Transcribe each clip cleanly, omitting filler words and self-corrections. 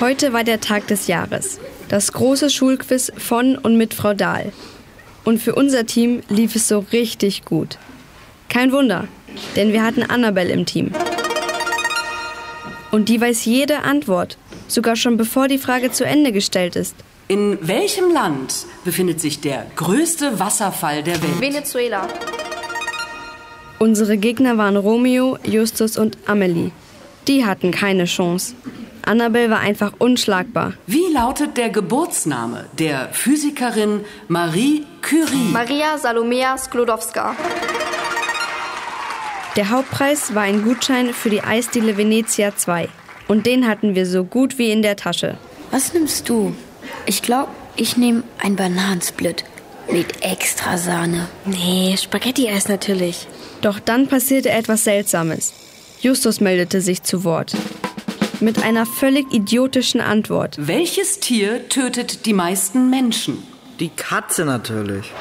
Heute war der Tag des Jahres. Das große Schulquiz von und mit Frau Dahl. Und für unser Team lief es so richtig gut. Kein Wunder, denn wir hatten Annabelle im Team. Und die weiß jede Antwort, sogar schon bevor die Frage zu Ende gestellt ist. In welchem Land befindet sich der größte Wasserfall der Welt? Venezuela. Unsere Gegner waren Romeo, Justus und Amelie. Die hatten keine Chance. Annabelle war einfach unschlagbar. Wie lautet der Geburtsname der Physikerin Marie Curie? Maria Salomea Sklodowska. Der Hauptpreis war ein Gutschein für die Eisdiele Venezia 2. Und den hatten wir so gut wie in der Tasche. Was nimmst du? Ich glaube, ich nehme ein Bananensplit mit extra Sahne. Nee, Spaghetti-Eis natürlich. Doch dann passierte etwas Seltsames. Justus meldete sich zu Wort. Mit einer völlig idiotischen Antwort. Welches Tier tötet die meisten Menschen? Die Katze natürlich.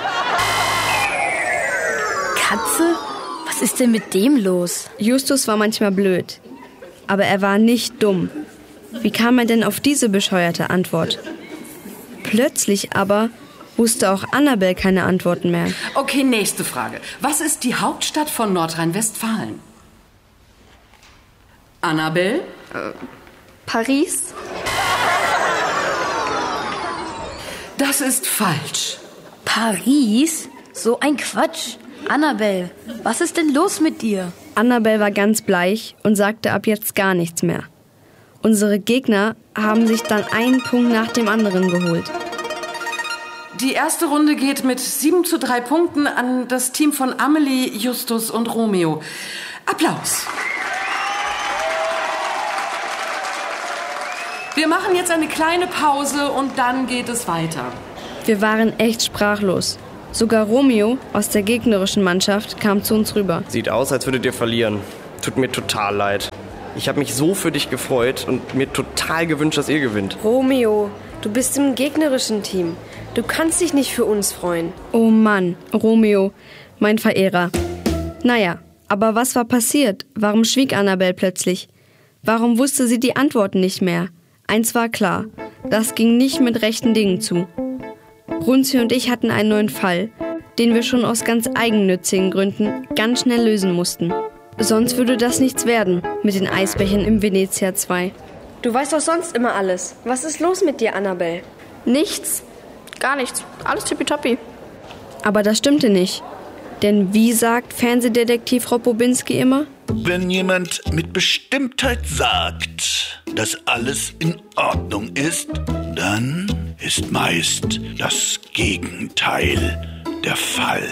Katze? Was ist denn mit dem los? Justus war manchmal blöd. Aber er war nicht dumm. Wie kam er denn auf diese bescheuerte Antwort? Plötzlich aber wusste auch Annabelle keine Antworten mehr. Okay, nächste Frage. Was ist die Hauptstadt von Nordrhein-Westfalen? Annabelle? Paris. Das ist falsch. Paris? So ein Quatsch. Annabelle, was ist denn los mit dir? Annabelle war ganz bleich und sagte ab jetzt gar nichts mehr. Unsere Gegner haben sich dann einen Punkt nach dem anderen geholt. Die erste Runde geht mit 7:3 Punkten an das Team von Amelie, Justus und Romeo. Applaus! Wir machen jetzt eine kleine Pause und dann geht es weiter. Wir waren echt sprachlos. Sogar Romeo aus der gegnerischen Mannschaft kam zu uns rüber. Sieht aus, als würdet ihr verlieren. Tut mir total leid. Ich habe mich so für dich gefreut und mir total gewünscht, dass ihr gewinnt. Romeo, du bist im gegnerischen Team. Du kannst dich nicht für uns freuen. Oh Mann, Romeo, mein Verehrer. Naja, aber was war passiert? Warum schwieg Annabelle plötzlich? Warum wusste sie die Antworten nicht mehr? Eins war klar, das ging nicht mit rechten Dingen zu. Brunzi und ich hatten einen neuen Fall, den wir schon aus ganz eigennützigen Gründen ganz schnell lösen mussten. Sonst würde das nichts werden mit den Eisbechern im Venezia 2. Du weißt doch sonst immer alles. Was ist los mit dir, Annabelle? Nichts. Gar nichts. Alles tippitoppi. Aber das stimmte nicht. Denn wie sagt Fernsehdetektiv Rob Bobinski immer? Wenn jemand mit Bestimmtheit sagt, dass alles in Ordnung ist, dann ist meist das Gegenteil der Fall.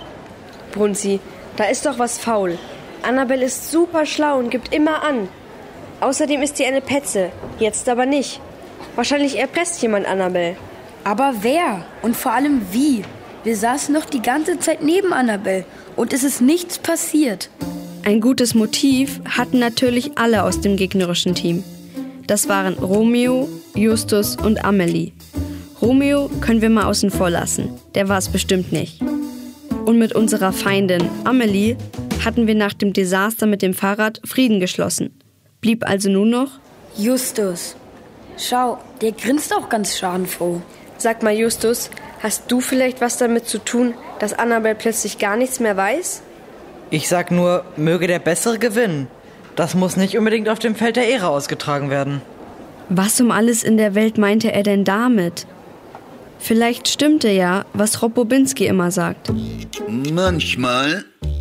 Brunzi, da ist doch was faul. Annabelle ist super schlau und gibt immer an. Außerdem ist sie eine Petze, jetzt aber nicht. Wahrscheinlich erpresst jemand Annabelle. Aber wer? Und vor allem wie? Wir saßen noch die ganze Zeit neben Annabelle und es ist nichts passiert. Ein gutes Motiv hatten natürlich alle aus dem gegnerischen Team. Das waren Romeo, Justus und Amelie. Romeo können wir mal außen vor lassen, der war es bestimmt nicht. Und mit unserer Feindin Amelie hatten wir nach dem Desaster mit dem Fahrrad Frieden geschlossen. Blieb also nur noch Justus. Schau, der grinst auch ganz schadenfroh. Sag mal, Justus, hast du vielleicht was damit zu tun, dass Annabelle plötzlich gar nichts mehr weiß? Ich sag nur, möge der Bessere gewinnen. Das muss nicht unbedingt auf dem Feld der Ehre ausgetragen werden. Was um alles in der Welt meinte er denn damit? Vielleicht stimmte ja, was Rob Bobinski immer sagt. Manchmal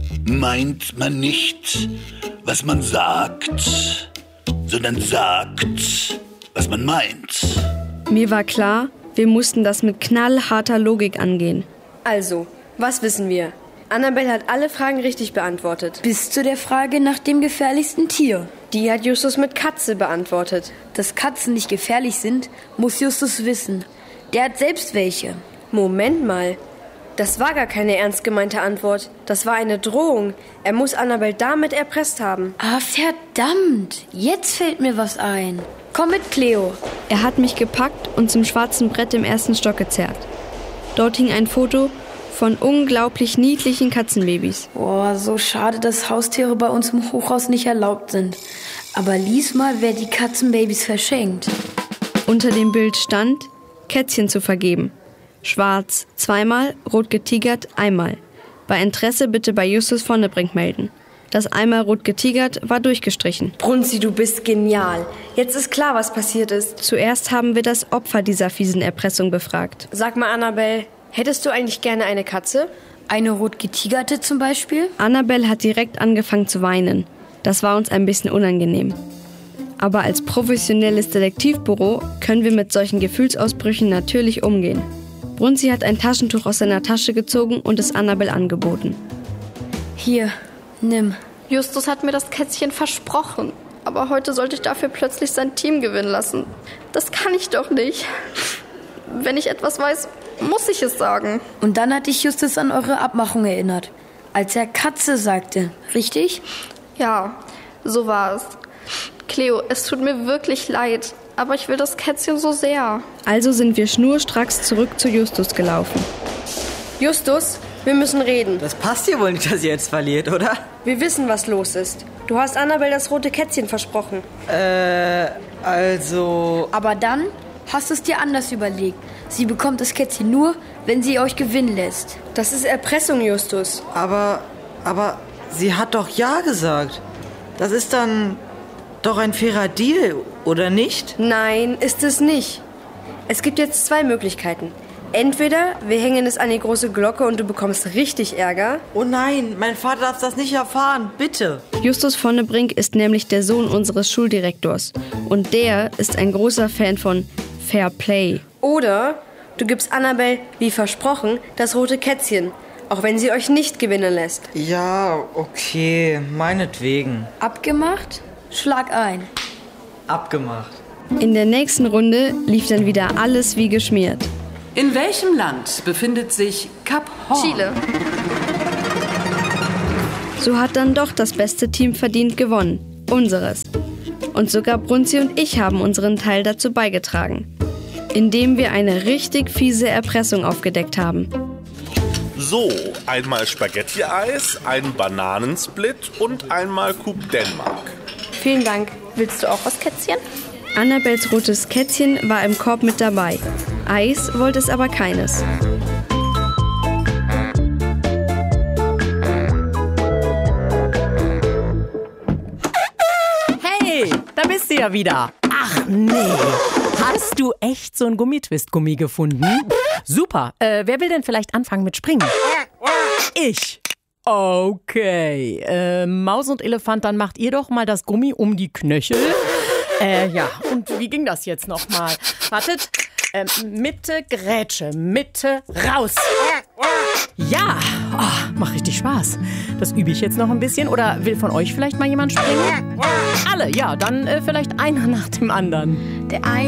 meint man nicht, was man sagt, sondern sagt, was man meint. Mir war klar, wir mussten das mit knallharter Logik angehen. Also, was wissen wir? Annabelle hat alle Fragen richtig beantwortet. Bis zu der Frage nach dem gefährlichsten Tier. Die hat Justus mit Katze beantwortet. Dass Katzen nicht gefährlich sind, muss Justus wissen. Der hat selbst welche. Moment mal. Das war gar keine ernst gemeinte Antwort. Das war eine Drohung. Er muss Annabelle damit erpresst haben. Ah, verdammt. Jetzt fällt mir was ein. Komm mit, Cleo. Er hat mich gepackt und zum schwarzen Brett im ersten Stock gezerrt. Dort hing ein Foto von unglaublich niedlichen Katzenbabys. Boah, so schade, dass Haustiere bei uns im Hochhaus nicht erlaubt sind. Aber lies mal, wer die Katzenbabys verschenkt. Unter dem Bild stand, Kätzchen zu vergeben. Schwarz 2-mal, rot getigert 1-mal. Bei Interesse bitte bei Justus Vonnebrink melden. Das einmal rot getigert war durchgestrichen. Brunzi, du bist genial. Jetzt ist klar, was passiert ist. Zuerst haben wir das Opfer dieser fiesen Erpressung befragt. Sag mal, Annabelle, hättest du eigentlich gerne eine Katze? Eine rot getigerte zum Beispiel? Annabelle hat direkt angefangen zu weinen. Das war uns ein bisschen unangenehm. Aber als professionelles Detektivbüro können wir mit solchen Gefühlsausbrüchen natürlich umgehen. Brunzi hat ein Taschentuch aus seiner Tasche gezogen und es Annabelle angeboten. Hier, nimm. Justus hat mir das Kätzchen versprochen. Aber heute sollte ich dafür plötzlich sein Team gewinnen lassen. Das kann ich doch nicht. Wenn ich etwas weiß, muss ich es sagen. Und dann hat dich Justus an eure Abmachung erinnert. Als er Katze sagte, richtig? Ja, so war es. Cleo, es tut mir wirklich leid, aber ich will das Kätzchen so sehr. Also sind wir schnurstracks zurück zu Justus gelaufen. Justus, wir müssen reden. Das passt dir wohl nicht, dass ihr jetzt verliert, oder? Wir wissen, was los ist. Du hast Annabelle das rote Kätzchen versprochen. Also... Aber dann hast du es dir anders überlegt. Sie bekommt das Kätzchen nur, wenn sie euch gewinnen lässt. Das ist Erpressung, Justus. Aber sie hat doch Ja gesagt. Das ist dann doch ein fairer Deal, oder nicht? Nein, ist es nicht. Es gibt jetzt 2 Möglichkeiten. Entweder wir hängen es an die große Glocke und du bekommst richtig Ärger. Oh nein, mein Vater darf das nicht erfahren, bitte. Justus Vonnebrink ist nämlich der Sohn unseres Schuldirektors. Und der ist ein großer Fan von Fair Play. Oder du gibst Annabelle, wie versprochen, das rote Kätzchen. Auch wenn sie euch nicht gewinnen lässt. Ja, okay, meinetwegen. Abgemacht? Schlag ein. Abgemacht. In der nächsten Runde lief dann wieder alles wie geschmiert. In welchem Land befindet sich Kap Horn? Chile. So hat dann doch das beste Team verdient gewonnen. Unseres. Und sogar Brunzi und ich haben unseren Teil dazu beigetragen. Indem wir eine richtig fiese Erpressung aufgedeckt haben. So, einmal Spaghetti-Eis, ein Bananensplit und einmal Coupe Denmark. Vielen Dank. Willst du auch was, Kätzchen? Annabelles rotes Kätzchen war im Korb mit dabei. Eis wollte es aber keines. Hey, da bist du ja wieder. Ach nee, hast du echt so ein Gummitwist-Gummi gefunden? Super, wer will denn vielleicht anfangen mit Springen? Ich. Okay, Maus und Elefant, dann macht ihr doch mal das Gummi um die Knöchel. Ja, und wie ging das jetzt nochmal? Wartet, Mitte, Grätsche, Mitte, raus. Ja, macht richtig Spaß. Das übe ich jetzt noch ein bisschen. Oder will von euch vielleicht mal jemand springen? Alle, ja, dann vielleicht einer nach dem anderen. Der eine